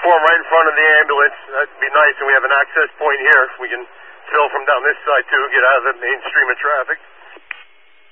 form right in front of the ambulance. That'd be nice, and we have an access point here. We can fill from down this side, too, get out of the main stream of traffic.